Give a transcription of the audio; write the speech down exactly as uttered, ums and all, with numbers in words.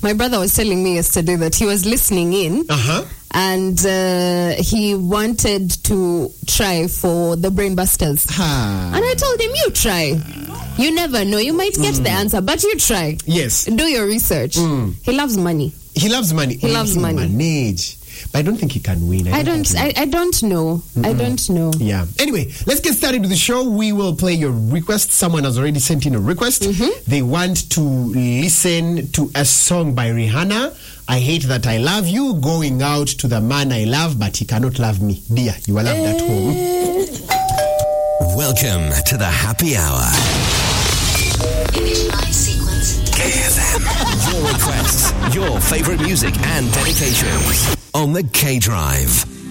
My brother was telling me yesterday that he was listening in. Uh-huh. And uh, he wanted to try for the Brainbusters. Ah. And I told him, you try. You never know. You might get mm. the answer, but you try. Yes. Do your research. Mm. He loves money. He loves money. He loves money. Manage. But I don't think he can win. I don't. I, don't I, I don't know. Mm-mm. I don't know. Yeah. Anyway, let's get started with the show. We will play your request. Someone has already sent in a request. Mm-hmm. They want to listen to a song by Rihanna. I hate that I love you. Going out to the man I love, but he cannot love me. Dear, you are loved at home. Welcome to the happy hour. Initialize sequence. K F M. Your requests, your favorite music and dedications on the K Drive.